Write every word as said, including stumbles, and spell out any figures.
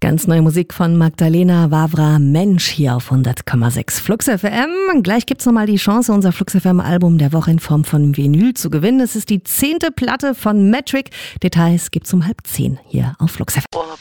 Ganz neue Musik von Magdalena Vavra, Mensch, hier auf hundert Komma sechs Flux F M. Gleich gibt's nochmal die Chance, unser Flux F M Album der Woche in Form von Vinyl zu gewinnen. Es ist die zehnte Platte von Metric. Details gibt's um halb zehn hier auf Flux F M.